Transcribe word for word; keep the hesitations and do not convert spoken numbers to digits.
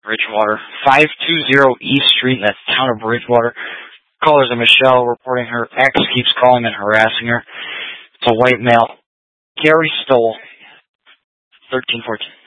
Bridgewater. five two zero East Street in the town of Bridgewater. Callers are Michelle reporting her ex keeps calling and harassing her. It's a white male. Gary Stoll. thirteen fourteen.